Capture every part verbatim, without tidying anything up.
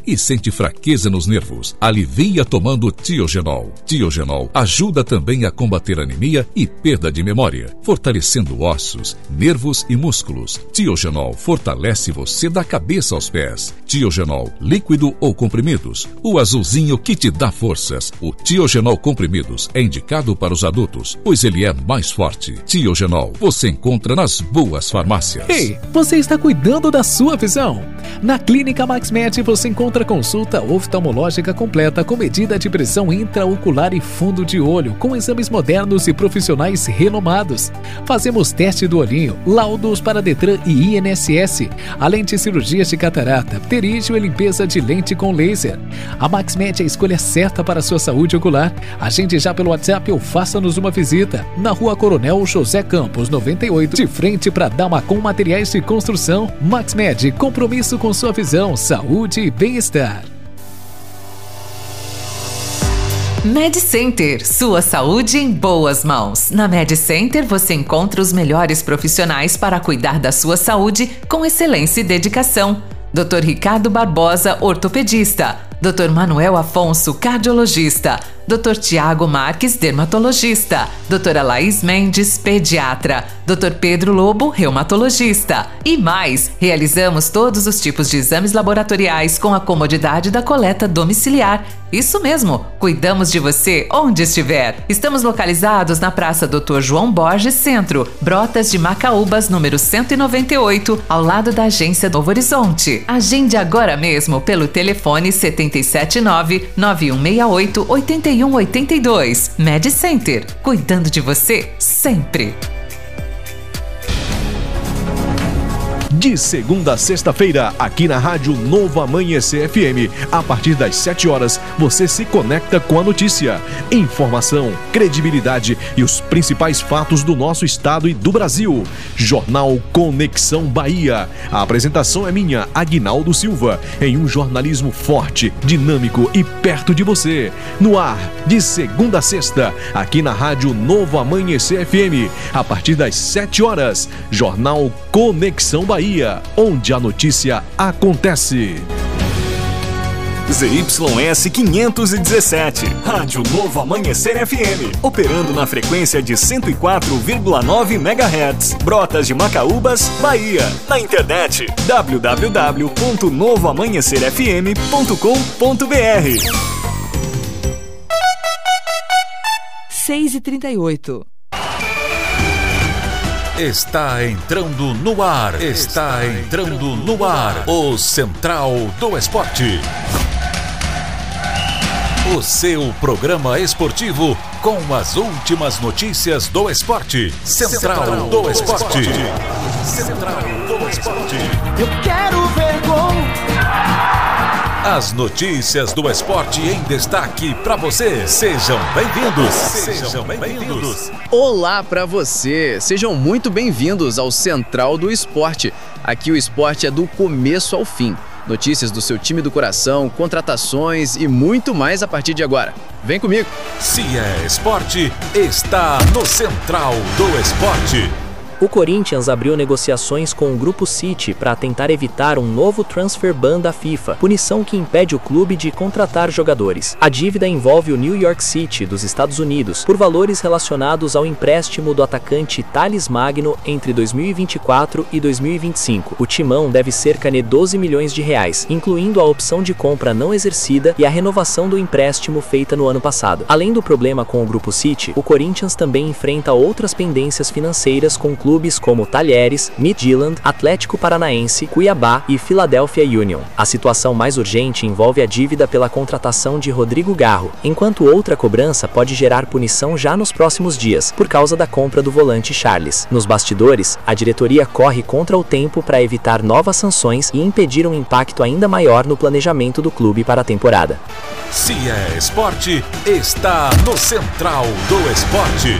e sente fraqueza nos nervos, alivia tomando Tiogenol. Tiogenol ajuda também a combater anemia e perda de memória, fortalecendo ossos, nervos e músculos. Tiogenol fortalece você da cabeça aos pés. Tiogenol, líquido ou comprimidos, o azulzinho que te dá forças. O Tiogenol comprimidos é indicado para os adultos, pois ele é mais forte. Tiogenol, você encontra nas boas farmácias. Ei, você está cuidando da sua visão? Na Clínica MaxMed você encontra consulta oftalmológica completa com medida de pressão intraocular e fundo de olho, com exames modernos e profissionais renomados. Fazemos teste do olhinho, laudos para Detran e I N S S, além de cirurgias de catarata, pterígio e limpeza de lente com laser. A MaxMed é a escolha certa para a sua saúde ocular. Agende já pelo WhatsApp ou faça-nos uma visita. Na Rua Coronel José Campos, noventa e oito, de frente para Damacom Materiais de Construção. MaxMed, compromisso com sua visão, saúde e bem-estar. MedCenter, sua saúde em boas mãos. Na MedCenter você encontra os melhores profissionais para cuidar da sua saúde com excelência e dedicação. doutor Ricardo Barbosa, ortopedista. doutor Manuel Afonso, cardiologista. doutor Tiago Marques, dermatologista. doutora Laís Mendes, pediatra. doutor Pedro Lobo, reumatologista. E mais, realizamos todos os tipos de exames laboratoriais com a comodidade da coleta domiciliar. Isso mesmo, cuidamos de você onde estiver. Estamos localizados na Praça doutor João Borges Centro, Brotas de Macaúbas, número cento e noventa e oito, ao lado da agência Novo Horizonte. Agende agora mesmo pelo telefone sete sete nove, nove um seis oito, oito um oito dois. MedCenter, cuidando de você sempre. De segunda a sexta-feira, aqui na Rádio Novo Amanhecer F M, a partir das sete horas, você se conecta com a notícia, informação, credibilidade e os principais fatos do nosso estado e do Brasil. Jornal Conexão Bahia. A apresentação é minha, Aguinaldo Silva, em um jornalismo forte, dinâmico e perto de você. No ar, de segunda a sexta, aqui na Rádio Novo Amanhecer F M, a partir das sete horas, Jornal Conexão Bahia, onde a notícia acontece. Z Y S quinhentos e dezessete, Rádio Novo Amanhecer F M, operando na frequência de cento e quatro vírgula nove megahertz, Brotas de Macaúbas, Bahia. Na internet, w w w ponto novo amanhecer f m ponto com ponto b r. seis e trinta e oito. Está entrando no ar, está entrando no ar, o Central do Esporte. O seu programa esportivo com as últimas notícias do esporte. Central do Esporte. Central do Esporte. Eu quero ver gol. As notícias do esporte em destaque para você. Sejam bem-vindos. Sejam bem-vindos. Olá para você. Sejam muito bem-vindos ao Central do Esporte. Aqui o esporte é do começo ao fim. Notícias do seu time do coração, contratações e muito mais a partir de agora. Vem comigo. Se é esporte, está no Central do Esporte. O Corinthians abriu negociações com o Grupo City para tentar evitar um novo transfer ban da FIFA, punição que impede o clube de contratar jogadores. A dívida envolve o New York City, dos Estados Unidos, por valores relacionados ao empréstimo do atacante Thales Magno entre dois mil e vinte e quatro e dois mil e vinte e cinco. O timão deve cerca de doze milhões de reais, incluindo a opção de compra não exercida e a renovação do empréstimo feita no ano passado. Além do problema com o Grupo City, o Corinthians também enfrenta outras pendências financeiras com clubes como Talheres, Midtjylland, Atlético Paranaense, Cuiabá e Philadelphia Union. A situação mais urgente envolve a dívida pela contratação de Rodrigo Garro, enquanto outra cobrança pode gerar punição já nos próximos dias, por causa da compra do volante Charles. Nos bastidores, a diretoria corre contra o tempo para evitar novas sanções e impedir um impacto ainda maior no planejamento do clube para a temporada. Se é esporte, está no Central do Esporte.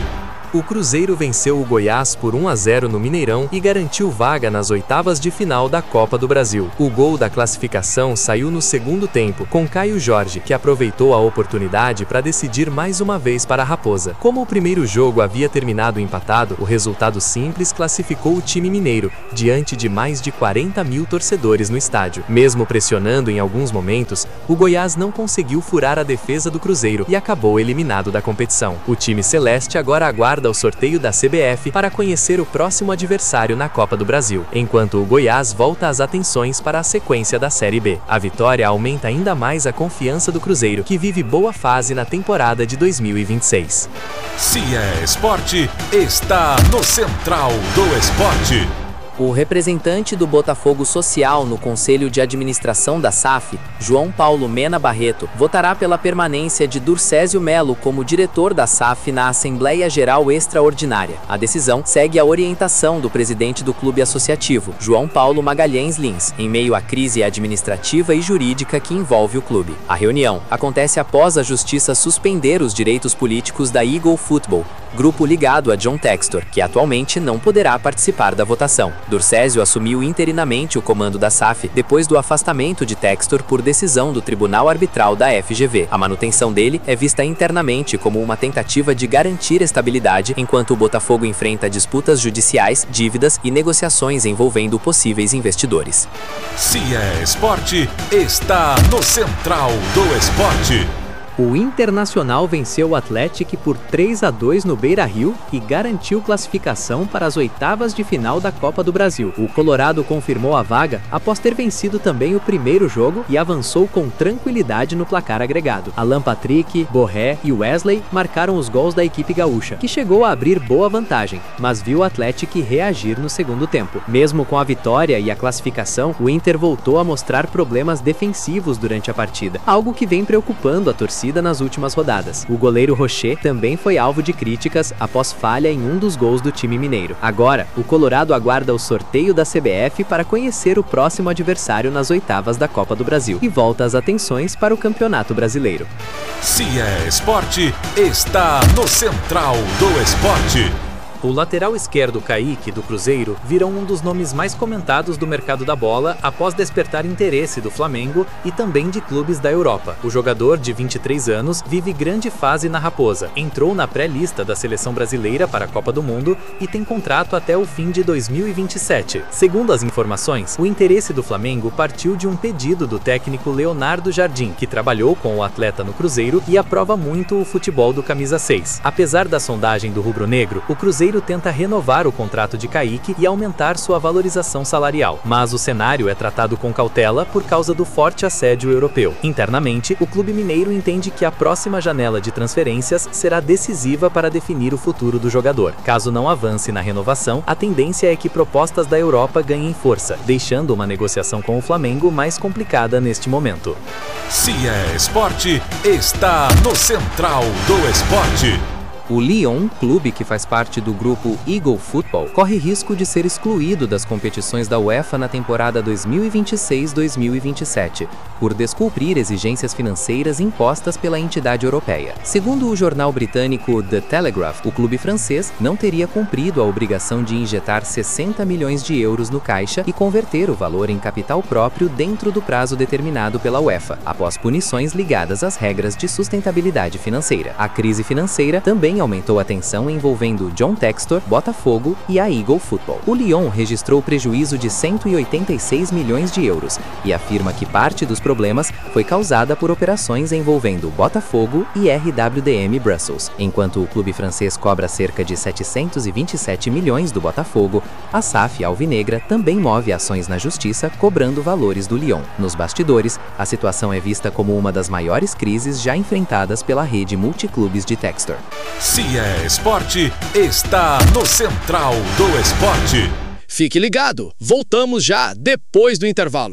O Cruzeiro venceu o Goiás por um a zero no Mineirão e garantiu vaga nas oitavas de final da Copa do Brasil. O gol da classificação saiu no segundo tempo, com Caio Jorge, que aproveitou a oportunidade para decidir mais uma vez para a Raposa. Como o primeiro jogo havia terminado empatado, o resultado simples classificou o time mineiro, diante de mais de quarenta mil torcedores no estádio. Mesmo pressionando em alguns momentos, o Goiás não conseguiu furar a defesa do Cruzeiro e acabou eliminado da competição. O time celeste agora aguarda o sorteio da C B F para conhecer o próximo adversário na Copa do Brasil, enquanto o Goiás volta as atenções para a sequência da Série B. A vitória aumenta ainda mais a confiança do Cruzeiro, que vive boa fase na temporada de dois mil e vinte e seis. Se é esporte, está no Central do Esporte. O representante do Botafogo Social no Conselho de Administração da S A F, João Paulo Mena Barreto, votará pela permanência de Durcésio Melo como diretor da S A F na Assembleia Geral Extraordinária. A decisão segue a orientação do presidente do clube associativo, João Paulo Magalhães Lins, em meio à crise administrativa e jurídica que envolve o clube. A reunião acontece após a Justiça suspender os direitos políticos da Eagle Football, grupo ligado a John Textor, que atualmente não poderá participar da votação. Durcésio assumiu interinamente o comando da S A F depois do afastamento de Textor por decisão do Tribunal Arbitral da F G V. A manutenção dele é vista internamente como uma tentativa de garantir estabilidade enquanto o Botafogo enfrenta disputas judiciais, dívidas e negociações envolvendo possíveis investidores. Se é esporte, está no Central do Esporte. O Internacional venceu o Atlético por três a dois no Beira-Rio e garantiu classificação para as oitavas de final da Copa do Brasil. O Colorado confirmou a vaga após ter vencido também o primeiro jogo e avançou com tranquilidade no placar agregado. Alan Patrick, Borré e Wesley marcaram os gols da equipe gaúcha, que chegou a abrir boa vantagem, mas viu o Atlético reagir no segundo tempo. Mesmo com a vitória e a classificação, o Inter voltou a mostrar problemas defensivos durante a partida, algo que vem preocupando a torcida nas últimas rodadas. O goleiro Rocher também foi alvo de críticas após falha em um dos gols do time mineiro. Agora, o Colorado aguarda o sorteio da C B F para conhecer o próximo adversário nas oitavas da Copa do Brasil e volta as atenções para o Campeonato Brasileiro. Se é esporte, está no Central do Esporte. O lateral esquerdo Kaique, do Cruzeiro, virou um dos nomes mais comentados do mercado da bola após despertar interesse do Flamengo e também de clubes da Europa. O jogador, de vinte e três anos, vive grande fase na Raposa, entrou na pré-lista da seleção brasileira para a Copa do Mundo e tem contrato até o fim de dois mil e vinte e sete. Segundo as informações, o interesse do Flamengo partiu de um pedido do técnico Leonardo Jardim, que trabalhou com o atleta no Cruzeiro e aprova muito o futebol do camisa seis. Apesar da sondagem do rubro-negro, o Cruzeiro tenta renovar o contrato de Kaique e aumentar sua valorização salarial, mas o cenário é tratado com cautela por causa do forte assédio europeu. Internamente, o clube mineiro entende que a próxima janela de transferências será decisiva para definir o futuro do jogador. Caso não avance na renovação, a tendência é que propostas da Europa ganhem força, deixando uma negociação com o Flamengo mais complicada neste momento. Se é esporte, está no Central do Esporte. O Lyon, clube que faz parte do grupo Eagle Football, corre risco de ser excluído das competições da UEFA na temporada dois mil e vinte e seis dois mil e vinte e sete, por descumprir exigências financeiras impostas pela entidade europeia. Segundo o jornal britânico The Telegraph, o clube francês não teria cumprido a obrigação de injetar sessenta milhões de euros no caixa e converter o valor em capital próprio dentro do prazo determinado pela UEFA, após punições ligadas às regras de sustentabilidade financeira. A crise financeira também aumentou a tensão envolvendo John Textor, Botafogo e a Eagle Football. O Lyon registrou prejuízo de cento e oitenta e seis milhões de euros e afirma que parte dos problemas foi causada por operações envolvendo Botafogo e R W D M Brussels. Enquanto o clube francês cobra cerca de setecentos e vinte e sete milhões do Botafogo, a S A F alvinegra também move ações na justiça cobrando valores do Lyon. Nos bastidores, a situação é vista como uma das maiores crises já enfrentadas pela rede multiclubes de Textor. Se é esporte, está no Central do Esporte. Fique ligado, voltamos já depois do intervalo.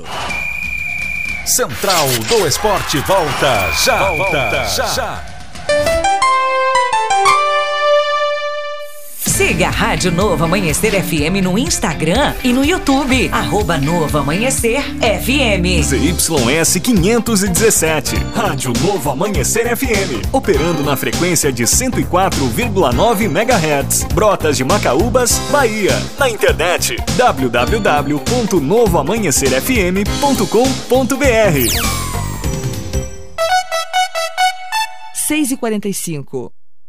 Central do Esporte volta já, volta já. já. Siga a Rádio Novo Amanhecer F M no Instagram e no YouTube, arroba Novo Amanhecer F M. Z Y S quinhentos e dezessete, Rádio Novo Amanhecer F M, operando na frequência de cento e quatro vírgula nove megahertz, Brotas de Macaúbas, Bahia. Na internet, w w w ponto novo amanhecer f m ponto com ponto b r. seis e quarenta e cinco.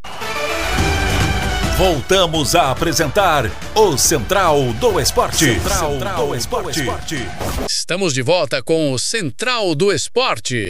Voltamos a apresentar o Central do Esporte. Central, Central do Esporte. Esporte. Estamos de volta com o Central do Esporte.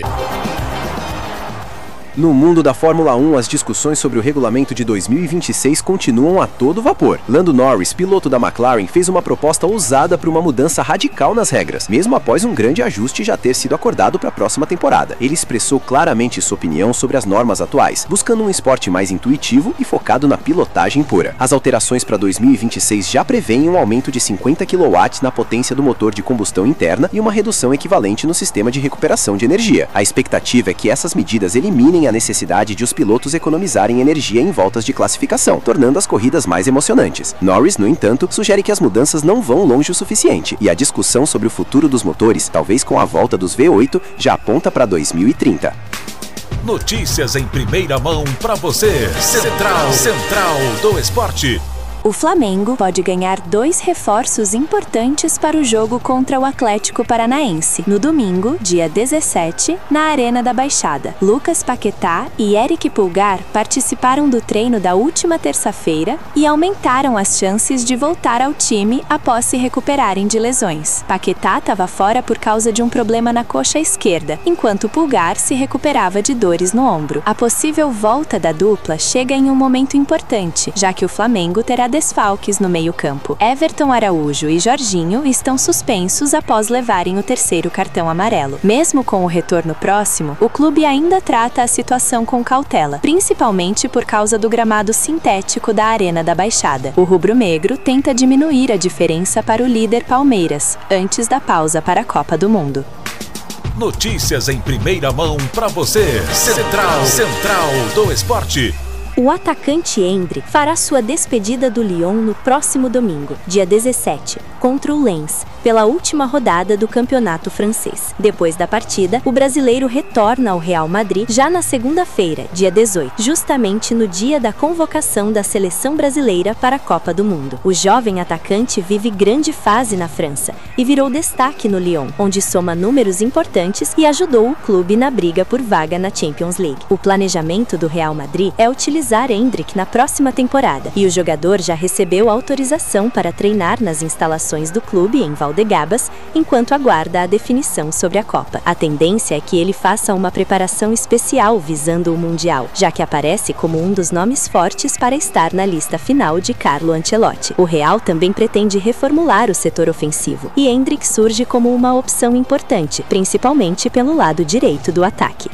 No mundo da Fórmula um, as discussões sobre o regulamento de dois mil e vinte e seis continuam a todo vapor. Lando Norris, piloto da McLaren, fez uma proposta ousada para uma mudança radical nas regras, mesmo após um grande ajuste já ter sido acordado para a próxima temporada. Ele expressou claramente sua opinião sobre as normas atuais, buscando um esporte mais intuitivo e focado na pilotagem pura. As alterações para dois mil e vinte e seis já prevêem um aumento de cinquenta quilowatts na potência do motor de combustão interna e uma redução equivalente no sistema de recuperação de energia. A expectativa é que essas medidas eliminem a necessidade de os pilotos economizarem energia em voltas de classificação, tornando as corridas mais emocionantes. Norris, no entanto, sugere que as mudanças não vão longe o suficiente, e a discussão sobre o futuro dos motores, talvez com a volta dos V oito, já aponta para dois mil e trinta. Notícias em primeira mão para você. Central, Central do Esporte. O Flamengo pode ganhar dois reforços importantes para o jogo contra o Atlético Paranaense, no domingo, dia dezessete, na Arena da Baixada. Lucas Paquetá e Eric Pulgar participaram do treino da última terça-feira e aumentaram as chances de voltar ao time após se recuperarem de lesões. Paquetá estava fora por causa de um problema na coxa esquerda, enquanto Pulgar se recuperava de dores no ombro. A possível volta da dupla chega em um momento importante, já que o Flamengo terá desfalques no meio-campo. Everton Araújo e Jorginho estão suspensos após levarem o terceiro cartão amarelo. Mesmo com o retorno próximo, o clube ainda trata a situação com cautela, principalmente por causa do gramado sintético da Arena da Baixada. O rubro-negro tenta diminuir a diferença para o líder Palmeiras, antes da pausa para a Copa do Mundo. Notícias em primeira mão para você. Central, Central do Esporte. O atacante Endrick fará sua despedida do Lyon no próximo domingo, dia dezessete, contra o Lens, pela última rodada do campeonato francês. Depois da partida, o brasileiro retorna ao Real Madrid já na segunda-feira, dia dezoito, justamente no dia da convocação da seleção brasileira para a Copa do Mundo. O jovem atacante vive grande fase na França e virou destaque no Lyon, onde soma números importantes e ajudou o clube na briga por vaga na Champions League. O planejamento do Real Madrid é utilizar Endrick na próxima temporada, e o jogador já recebeu autorização para treinar nas instalações do clube em Valdegabas, enquanto aguarda a definição sobre a Copa. A tendência é que ele faça uma preparação especial visando o Mundial, já que aparece como um dos nomes fortes para estar na lista final de Carlo Ancelotti. O Real também pretende reformular o setor ofensivo, e Endrick surge como uma opção importante, principalmente pelo lado direito do ataque.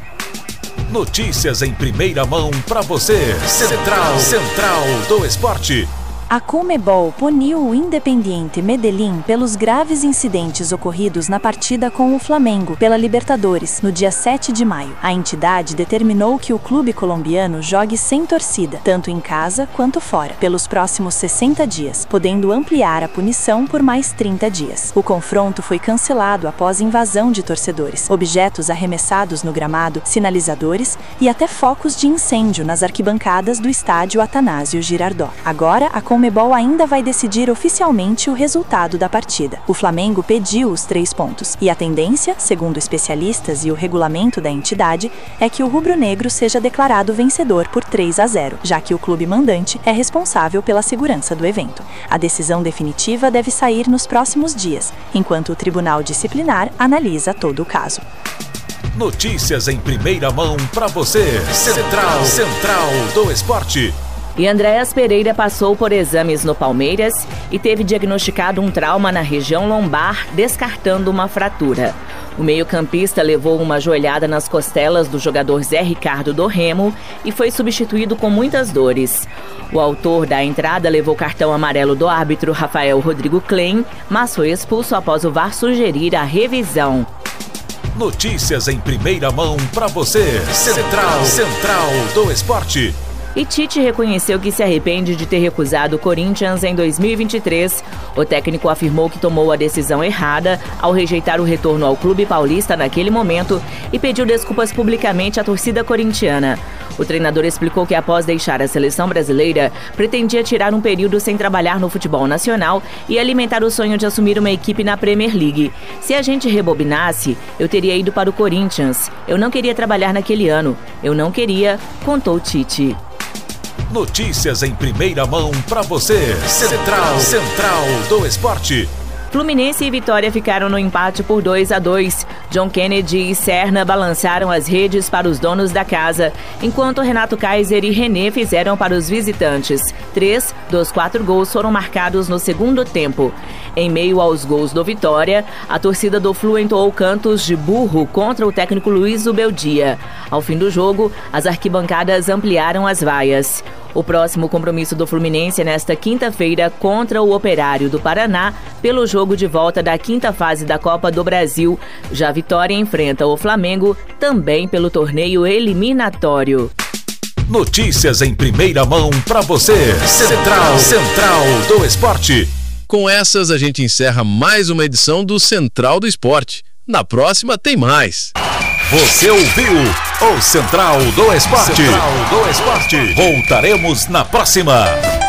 Notícias em primeira mão para você. Central, Central do Esporte. A Conmebol puniu o Independiente Medellín pelos graves incidentes ocorridos na partida com o Flamengo pela Libertadores, no dia sete de maio. A entidade determinou que o clube colombiano jogue sem torcida, tanto em casa quanto fora, pelos próximos sessenta dias, podendo ampliar a punição por mais trinta dias. O confronto foi cancelado após invasão de torcedores, objetos arremessados no gramado, sinalizadores e até focos de incêndio nas arquibancadas do estádio Atanásio Girardot. Agora, a Conmebol Conmebol ainda vai decidir oficialmente o resultado da partida. O Flamengo pediu os três pontos, e a tendência, segundo especialistas e o regulamento da entidade, é que o rubro-negro seja declarado vencedor por três a zero, já que o clube mandante é responsável pela segurança do evento. A decisão definitiva deve sair nos próximos dias, enquanto o Tribunal Disciplinar analisa todo o caso. Notícias em primeira mão para você. Central, Central do Esporte. E Andréas Pereira passou por exames no Palmeiras e teve diagnosticado um trauma na região lombar, descartando uma fratura. O meio-campista levou uma joelhada nas costelas do jogador Zé Ricardo do Remo e foi substituído com muitas dores. O autor da entrada levou cartão amarelo do árbitro Rafael Rodrigo Klein, mas foi expulso após o V A R sugerir a revisão. Notícias em primeira mão para você. Central, Central do Esporte. E Tite reconheceu que se arrepende de ter recusado o Corinthians em dois mil e vinte e três. O técnico afirmou que tomou a decisão errada ao rejeitar o retorno ao clube paulista naquele momento e pediu desculpas publicamente à torcida corintiana. O treinador explicou que após deixar a seleção brasileira, pretendia tirar um período sem trabalhar no futebol nacional e alimentar o sonho de assumir uma equipe na Premier League. Se a gente rebobinasse, eu teria ido para o Corinthians. Eu não queria trabalhar naquele ano. Eu não queria, contou Tite. Notícias em primeira mão para você. Central, Central do Esporte. Fluminense e Vitória ficaram no empate por dois a dois. John Kennedy e Serna balançaram as redes para os donos da casa, enquanto Renato Kaiser e René fizeram para os visitantes. Três dos quatro gols foram marcados no segundo tempo. Em meio aos gols do Vitória, a torcida do Flu entoou cantos de burro contra o técnico Luiz Ubeldia. Ao fim do jogo, as arquibancadas ampliaram as vaias. O próximo compromisso do Fluminense é nesta quinta-feira contra o Operário do Paraná, pelo jogo de volta da quinta fase da Copa do Brasil. Já a Vitória enfrenta o Flamengo, também pelo torneio eliminatório. Notícias em primeira mão para você. Central, Central do Esporte. Com essas, a gente encerra mais uma edição do Central do Esporte. Na próxima tem mais. Você ouviu o Central do Esporte. Central do Esporte. Voltaremos na próxima.